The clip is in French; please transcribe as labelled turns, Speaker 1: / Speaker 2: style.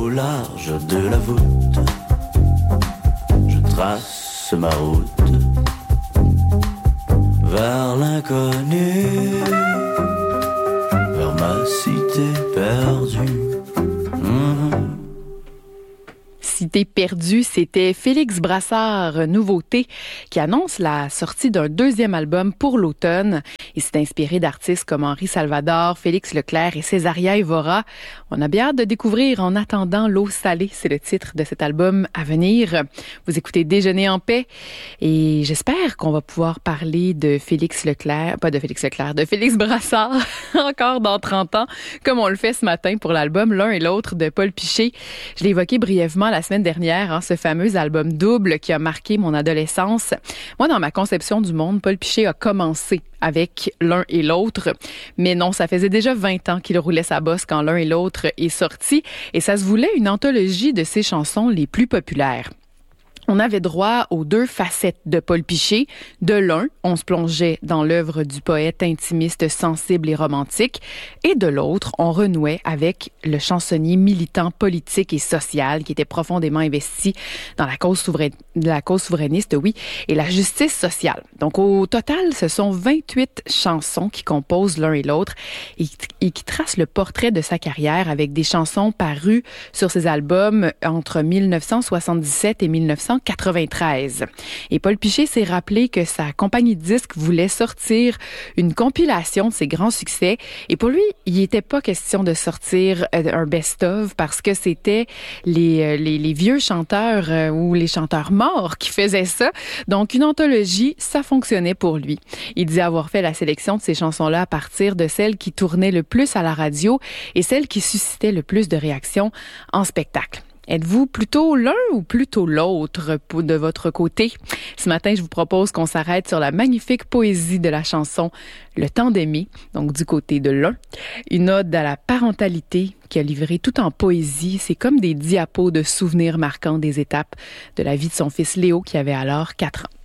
Speaker 1: au large de la voûte, je trace ma route vers l'inconnu, vers ma cité perdue.
Speaker 2: Cité perdue, c'était Félix Brassard, nouveauté, qui annonce la sortie d'un deuxième album pour l'automne. Il s'est inspiré d'artistes comme Henri Salvador, Félix Leclerc et Césaria Évora. On a bien hâte de découvrir En attendant l'eau salée, c'est le titre de cet album à venir. Vous écoutez Déjeuner en paix et j'espère qu'on va pouvoir parler de Félix Leclerc, pas de Félix Leclerc, de Félix Brassard encore dans 30 ans, comme on le fait ce matin pour l'album L'un et l'autre de Paul Piché. Je l'ai évoqué brièvement la semaine dernière, ce fameux album double qui a marqué mon adolescence. Moi, dans ma conception du monde, Paul Piché a commencé avec L'un et l'autre. Mais non, ça faisait déjà 20 ans qu'il roulait sa bosse quand L'un et l'autre est sorti et ça se voulait une anthologie de ses chansons les plus populaires. On avait droit aux deux facettes de Paul Piché. De l'un, on se plongeait dans l'œuvre du poète intimiste, sensible et romantique. Et de l'autre, on renouait avec le chansonnier militant politique et social qui était profondément investi dans la cause souverainiste, oui, et la justice sociale. Donc, au total, ce sont 28 chansons qui composent L'un et l'autre et qui tracent le portrait de sa carrière avec des chansons parues sur ses albums entre 1977 et 1993. Et Paul Piché s'est rappelé que sa compagnie de disques voulait sortir une compilation de ses grands succès. Et pour lui, il n'était pas question de sortir un best-of parce que c'était les vieux chanteurs ou les chanteurs morts qui faisaient ça. Donc, une anthologie, ça fonctionnait pour lui. Il dit avoir fait la sélection de ces chansons-là à partir de celles qui tournaient le plus à la radio et celles qui suscitaient le plus de réactions en spectacle. Êtes-vous plutôt l'un ou plutôt l'autre de votre côté? Ce matin, je vous propose qu'on s'arrête sur la magnifique poésie de la chanson Le temps d'aimer, donc du côté de l'un. Une ode à la parentalité qui a livré tout en poésie. C'est comme des diapos de souvenirs marquants des étapes de la vie de son fils Léo qui avait alors 4 ans.